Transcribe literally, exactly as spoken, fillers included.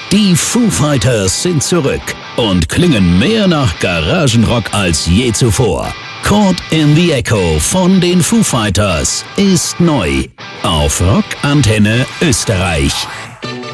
Die Foo Fighters sind zurück und klingen mehr nach Garagenrock als je zuvor. Caught in the Echo von den Foo Fighters ist neu auf Rock Antenne Österreich.